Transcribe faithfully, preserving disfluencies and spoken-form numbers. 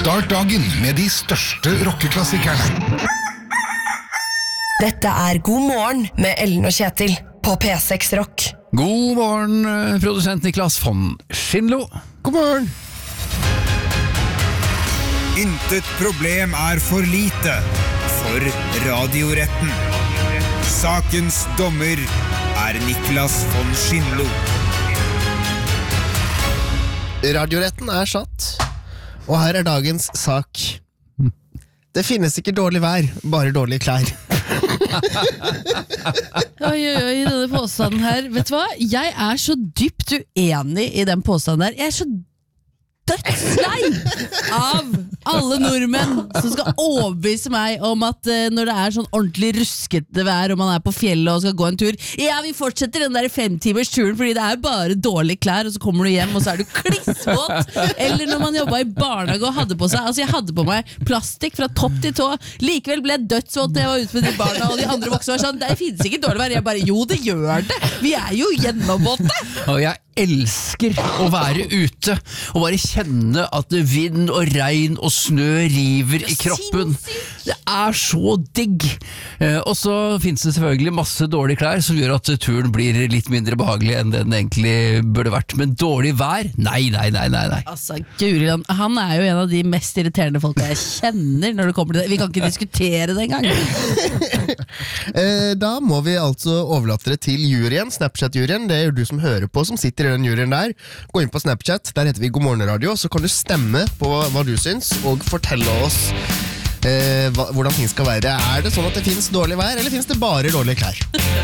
Start dagen med de største rockeklassikerne. Dette er God morgen med Ellen og Kjetil på P seks Rock. God morgen, produsent Niklas von Schindlo. God morgen. Intet problem er for lite for radioretten. Sakens dommer er Niklas von Schindlo. Radioretten er satt, og her er dagens sak. Det finnes ikke dårlig vær, bare dårlige klær. Oi, oi, oi, denne påstanden her. Vet du hva? Jeg er så dypt uenig i den påstanden der. Jeg er så dødslei av alle nordmenn som skal overbevise meg om at uh, når det er sånn ordentlig ruskete vær og man er på fjellet og skal gå en tur, ja, vi fortsetter den der femtimers turen fordi det er bare dårlige klær, og så kommer du hjem og så er du klissvåt. Eller når man jobbet i barnehage og hadde på seg, altså jeg hadde på meg plastikk fra topp til tå, likevel ble jeg dødsvåt da jeg var ute med de barna, og de andre voksne var sånn, det finnes ikke dårlig vær. Jeg bare, jo det gjør det, vi er jo gjennomvåte. Og jeg elsker å være ute og bare kjenne at vind og regn og snø river i kroppen. Det er så digg. Eh, og så finnes det selvfølgelig masse dårlige klær som gjør at turen blir litt mindre behagelig enn den egentlig burde vært. Men dårlig vær? Nei, nei, nei, nei, nei. Altså, Guriland, han er jo en av de mest irriterende folka jeg kjenner når det kommer til det. Vi kan ikke diskutere det engang. eh, Da må vi altså overlate det til juryen, Snapchat-juryen. Det er jo du som hører på, som sitter i den juryen der. Gå inn på Snapchat, der heter vi God Morgen Radio, så kan du stemme på hva du syns, og fortelle oss eh, hva, hvordan ting skal være. Er det sånn at det finnes dårlig vær, eller finnes det bare dårlige klær?